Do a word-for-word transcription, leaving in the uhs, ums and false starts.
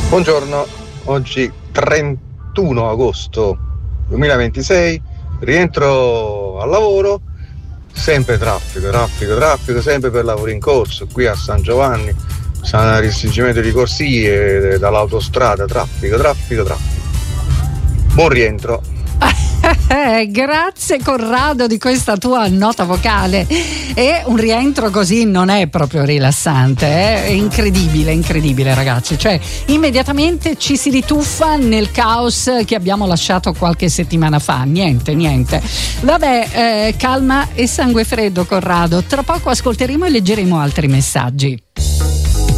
Buongiorno, oggi trentuno agosto duemilaventisei, rientro al lavoro, sempre traffico, traffico, traffico, sempre per lavori in corso, qui a San Giovanni, San Restringimento di corsie, dall'autostrada, traffico, traffico, traffico. Buon rientro. Eh, grazie Corrado di questa tua nota vocale. E un rientro così non è proprio rilassante, eh? È incredibile, incredibile ragazzi, cioè immediatamente ci si rituffa nel caos che abbiamo lasciato qualche settimana fa. Niente, niente. Vabbè, eh, calma e sangue freddo Corrado, tra poco ascolteremo e leggeremo altri messaggi.